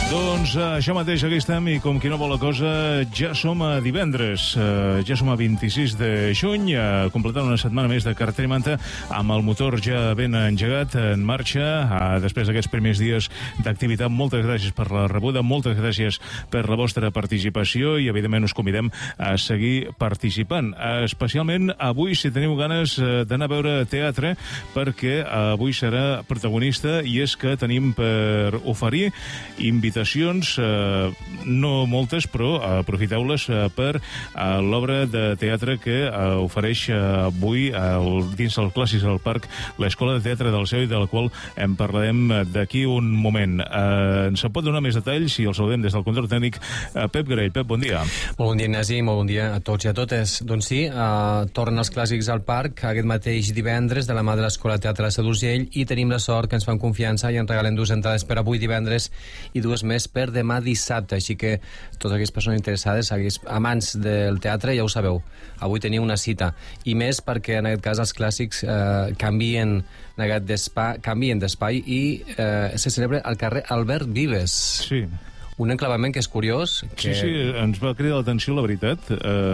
Doncs això mateix, aquí estem, i com qui no vol la cosa, ja som a divendres, ja som a 26 de juny, completant una setmana més de Carretera i Manta, amb el motor ja ben engegat, en marxa, després d'aquests primers dies d'activitat. Moltes gràcies per la rebuda, moltes gràcies per la vostra participació, i evidentment us convidem a seguir participant. Especialment avui, si teniu ganes d'anar a veure teatre, perquè avui serà protagonista, i és que tenim per oferir invitacions, no moltes, però aprofiteu-les per l'obra de teatre que ofereix avui dins el Clàssics al Parc l'Escola de Teatre del Seu, i de la qual en parlarem d'aquí un moment. Ens en pot donar més detalls, i el saludem des del control tècnic, Pep Garell. Pep, bon dia. Molt bon dia, Ignasi, molt bon dia a tots i a totes. Doncs sí, tornen els Clàssics al Parc aquest mateix divendres de la mà de l'Escola de Teatre de d'Urgell, i tenim la sort que ens fan confiança i ens regalen 2 entrades per avui divendres i 2 més per demà dissabte, així que totes aquelles persones interessades, aquells amants del teatre, ja ho sabeu, avui teniu una cita, i més perquè en aquest cas els Clàssics canvien d'espai i se celebra al carrer Albert Vives. Sí. Un enclavament que és curiós. Sí, ens va cridar l'atenció, la veritat.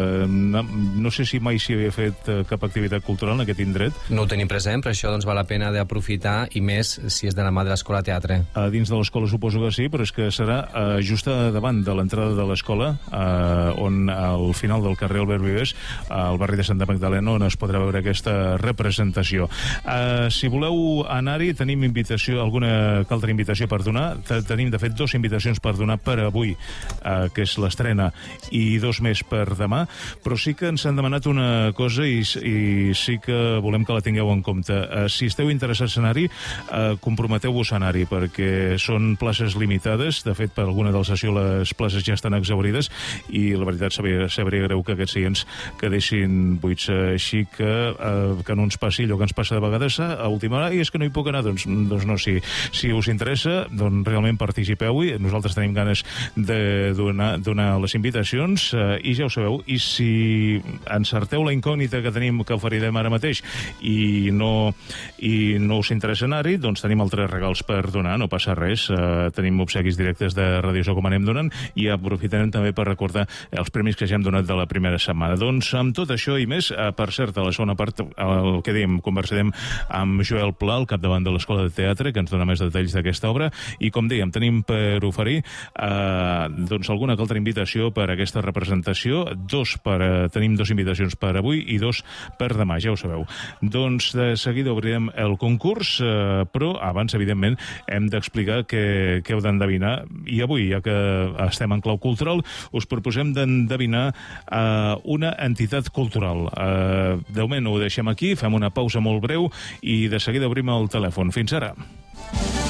No sé si mai s'hi havia fet cap activitat cultural en aquest indret. No ho tenim present, per això doncs val la pena d'aprofitar, i més si és de la mà de l'Escola de Teatre. Dins de l'escola suposo que sí, però és que serà just davant de l'entrada de l'escola, on al final del carrer Albert Vives, al barri de Santa Magdalena, on es podrà veure aquesta representació. Si voleu anar-hi, tenim alguna altra invitació per donar. Tenim, de fet, 2 invitacions per donar per avui, que és l'estrena, i 2 més per demà, però sí que ens han demanat una cosa, i sí que volem que la tingueu en compte. Si esteu interessats en anar-hi, comprometeu-vos a anar-hi, perquè són places limitades. De fet, per alguna de la sessió les places ja estan exaurides, i la veritat sabria greu que aquests seients quedessin buits. Així que no ens passi allò que ens passa de vegades a última hora, i és que no hi puc anar. Doncs no, si us interessa, doncs realment participeu-hi. Nosaltres tenim ganes de donar les invitacions, i ja ho sabeu, i si encerteu la incògnita que oferirem ara mateix, i no us interessa anar-hi, doncs tenim altres regals per donar, no passa res. Tenim obsequis directes de Ràdio So, com anem donant, i aprofitarem també per recordar els premis que ja hem donat de la primera setmana. Doncs amb tot això i més, per cert, a la segona part, el que dèiem, conversarem amb Joel Pla, el capdavant de l'Escola de Teatre, que ens dona més detalls d'aquesta obra, i com dèiem, tenim per oferir doncs alguna altra invitació per a aquesta representació. Tenim 2 invitacions per avui i 2 per demà, ja ho sabeu. Doncs de seguida obrirem el concurs, però abans, evidentment, hem d'explicar què heu d'endevinar, i avui, ja que estem en clau cultural, us proposem d'endevinar una entitat cultural. De moment ho deixem aquí, fem una pausa molt breu, i de seguida obrim el telèfon. Fins ara.